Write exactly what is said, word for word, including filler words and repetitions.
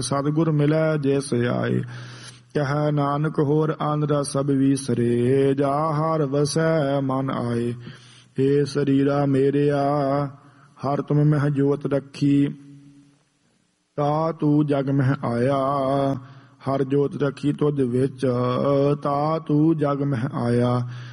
ਸਤਿਗੁਰ ਮਿਲੈ ਜਿਸ ਆਏ। ਕਹਿ ਨਾਨਕ ਹੋਰ ਆਨ ਰਸ ਸਭ ਵੀਸਰੇ, ਜਾ ਹਰ ਵਸੈ ਮਨ ਆਏ। ਏ ਸਰੀਰਾ ਮੇਰਿਆ ਹਰ ਤੁਮ ਮਹਿ ਜੋਤ ਰੱਖੀ, ਤਾ ਤੂੰ ਜਗ ਮਹਿ ਆਇਆ। ਹਰ ਜੋਤ ਰੱਖੀ ਤੁਧ ਵਿੱਚ, ਤਾ ਤੂੰ ਜਗ ਮਹਿ ਆਇਆ।